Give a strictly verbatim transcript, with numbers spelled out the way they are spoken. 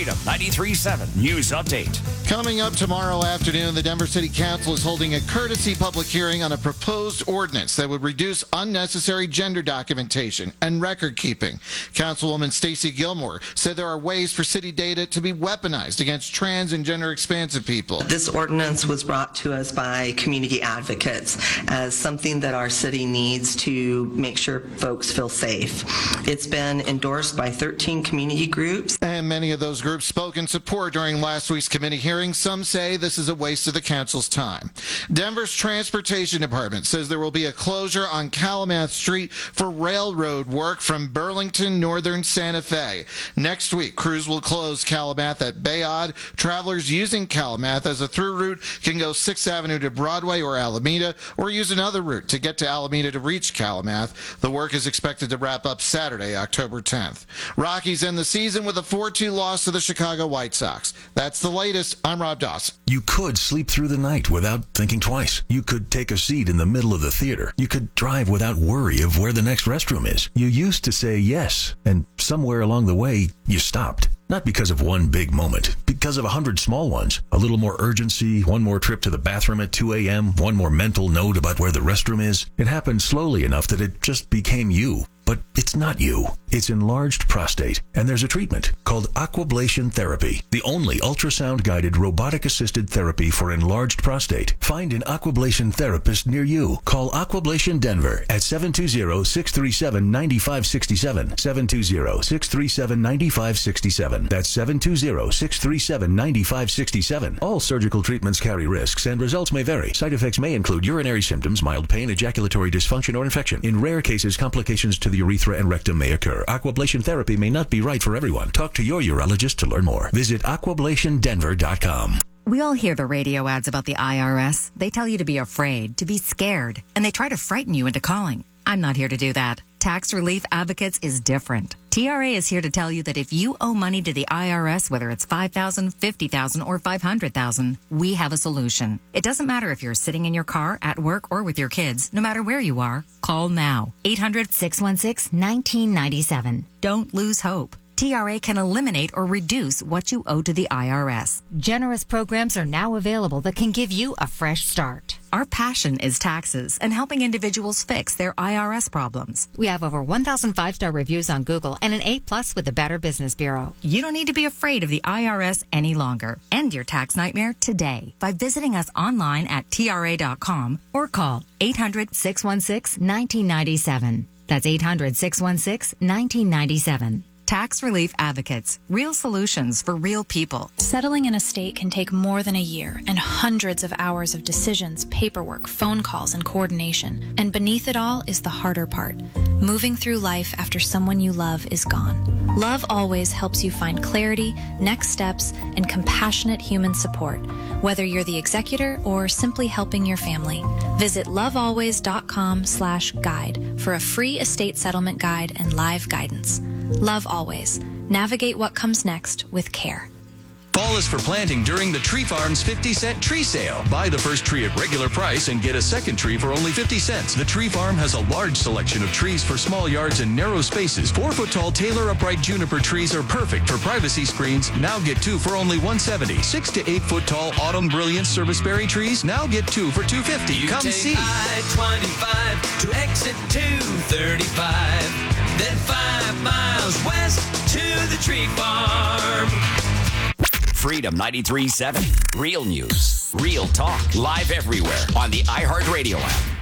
Freedom ninety-three point seven News Update. Coming up tomorrow afternoon, the Denver City Council is holding a courtesy public hearing on a proposed ordinance that would reduce unnecessary gender documentation and record keeping. Councilwoman Stacey Gilmore said there are ways for city data to be weaponized against trans and gender expansive people. This ordinance was brought to us by community advocates as something that our city needs to make sure folks feel safe. It's been endorsed by thirteen community groups. And many of those groups spoke in support during last week's committee hearing. Some say this is a waste of the council's time. Denver's Transportation Department says there will be a closure on Calumet Street for railroad work from Burlington, northern Santa Fe. Next week, crews will close Calumet at Bayard. Travelers using Calumet as a through route can go sixth Avenue to Broadway or Alameda, or use another route to get to Alameda to reach Calumet. The work is expected to wrap up Saturday, October tenth. Rockies end the season with a four two loss to the Chicago White Sox. That's the latest. I'm Rob Dawson. You could sleep through the night without thinking twice. You could take a seat in the middle of the theater. You could drive without worry of where the next restroom is. You used to say yes, and somewhere along the way, you stopped. Not because of one big moment, because of a hundred small ones. A little more urgency, one more trip to the bathroom at two a.m., one more mental note about where the restroom is. It happened slowly enough that it just became you. But it's not you. It's enlarged prostate, and there's a treatment called Aquablation Therapy, the only ultrasound-guided robotic-assisted therapy for enlarged prostate. Find an Aquablation therapist near you. Call Aquablation Denver at seven two zero, six three seven, nine five six seven, seven two zero, six three seven, nine five six seven. That's seven two zero, six three seven, nine five six seven. All surgical treatments carry risks, and results may vary. Side effects may include urinary symptoms, mild pain, ejaculatory dysfunction, or infection. In rare cases, complications to the urethra and rectum may occur. Aquablation therapy may not be right for everyone. Talk to your urologist to learn more. Visit aquablation denver dot com. We all hear the radio ads about the I R S. They tell you to be afraid, to be scared, and they try to frighten you into calling. I'm not here to do that. Tax Relief Advocates is different. T R A is here to tell you that if you owe money to the I R S, whether it's five thousand dollars, fifty thousand dollars, or five hundred thousand dollars, we have a solution. It doesn't matter if you're sitting in your car, at work, or with your kids. No matter where you are, call now. eight hundred, six one six, one nine nine seven. Don't lose hope. T R A can eliminate or reduce what you owe to the I R S. Generous programs are now available that can give you a fresh start. Our passion is taxes and helping individuals fix their I R S problems. We have over one thousand five-star reviews on Google and an A plus with the Better Business Bureau. You don't need to be afraid of the I R S any longer. End your tax nightmare today by visiting us online at T R A dot com or call eight hundred, six one six, one nine nine seven. That's eight hundred, six one six, one nine nine seven. Tax Relief Advocates. Real solutions for real people. Settling an estate can take more than a year and hundreds of hours of decisions, paperwork, phone calls, and coordination. And beneath it all is the harder part, moving through life after someone you love is gone. Love Always helps you find clarity, next steps, and compassionate human support, whether you're the executor or simply helping your family. Visit lovealways.com slash guide for a free estate settlement guide and live guidance. Love Always. Navigate what comes next with care. Fall is for planting during the Tree Farm's fifty cent tree sale. Buy the first tree at regular price and get a second tree for only fifty cents. The Tree Farm has a large selection of trees for small yards and narrow spaces. Four-foot-tall Taylor upright juniper trees are perfect for privacy screens. Now get two for only one hundred seventy dollars. Six to eight-foot-tall Autumn Brilliance serviceberry trees. Now get two for two hundred fifty dollars. You Come take see. I twenty-five to exit two thirty-five. Then five miles west to the Tree Farm. Freedom ninety-three point seven. Real news, real talk, live everywhere on the iHeartRadio app.